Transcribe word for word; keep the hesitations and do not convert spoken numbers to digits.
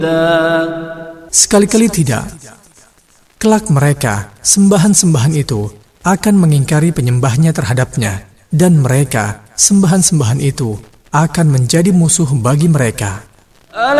Sekali-kali tidak. Kelak mereka, sembahan-sembahan itu, akan mengingkari penyembahnya terhadapnya, dan mereka, sembahan-sembahan itu, akan menjadi musuh bagi mereka.